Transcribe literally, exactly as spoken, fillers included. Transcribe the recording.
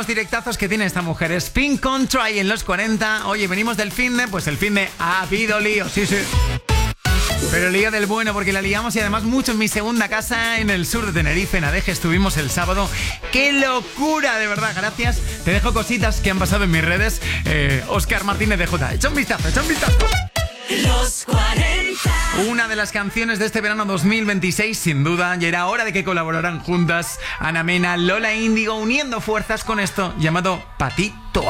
los directazos que tiene esta mujer. Spin Control en los cuarenta. Oye, venimos del fin de, pues el fin de ha habido lío, sí, sí. Pero lío del bueno, porque la liamos y además mucho en mi segunda casa en el sur de Tenerife, en Adeje, estuvimos el sábado. ¡Qué locura, de verdad! Gracias. Te dejo cositas que han pasado en mis redes. Eh, Óscar Martínez de J. Echa un vistazo, echa un vistazo. Los cuarenta. Una de las canciones de este verano dos mil veintiséis, sin duda, y era hora de que colaboraran juntas Ana Mena, Lola Índigo, uniendo fuerzas con esto llamado Patito.